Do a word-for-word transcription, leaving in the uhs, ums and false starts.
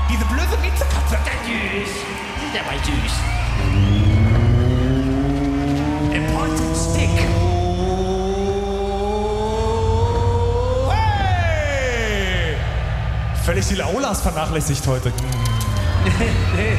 Diese blöde Miezekatze, der süß. Der war süß. Ein Pointed Stick. Hey! Völlig die Aulas vernachlässigt heute.